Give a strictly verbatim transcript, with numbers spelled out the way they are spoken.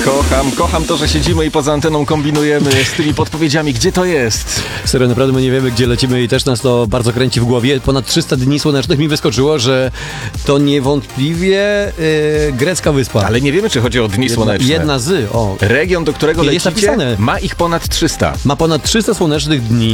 Kocham, kocham to, że siedzimy i poza anteną kombinujemy z tymi podpowiedziami, gdzie to jest. Serio, naprawdę my nie wiemy, gdzie lecimy i też nas to bardzo kręci w głowie. Ponad trzysta dni słonecznych mi wyskoczyło, że to niewątpliwie yy, grecka wyspa. Ale nie wiemy, czy chodzi o dni jedna, słoneczne. Jedna z, o. Region, do którego Jest lecicie, napisane. ma ich ponad trzysta. Ma ponad trzysta słonecznych dni.